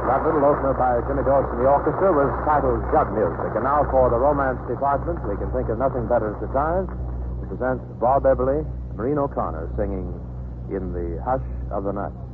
That little opener by Jimmy Dorsey and the orchestra was titled Jug Music. And now for the romance department, we can think of nothing better at the time to present Bob Eberly, Maureen O'Connor singing In the Hush of the Night.